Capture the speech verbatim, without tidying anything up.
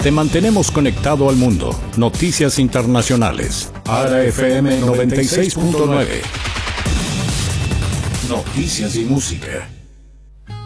Te mantenemos conectado al mundo. Noticias internacionales. ARA F M noventa y seis punto nueve. Noticias y música.